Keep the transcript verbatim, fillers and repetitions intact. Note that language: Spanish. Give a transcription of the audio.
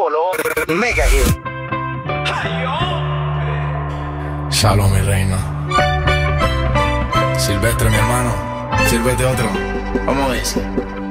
esto, lo otro. Mega hit. Shalom, mi reina. Silvestre, mi hermano. Sírvete otro. Vamos a ver.